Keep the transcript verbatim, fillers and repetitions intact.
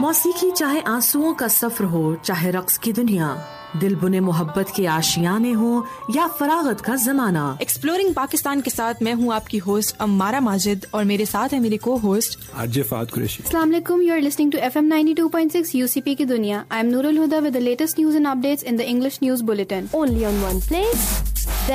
मौसीकी चाहे आंसुओं का सफर हो, चाहे रक्स की दुनिया, दिल बुने मोहब्बत के आशियाने हो या फरागत का जमाना। एक्सप्लोरिंग पाकिस्तान के साथ मैं हूँ आपकी होस्ट अम्मारा माजिद और मेरे साथ है मेरी को होस्ट आरजे फात कुरैशी। अस्सलाम वालेकुम, you are listening to F M ninety two point six UCP की दुनिया। I am Nurul Huda with the latest news and updates in the English news bulletin, only on one place,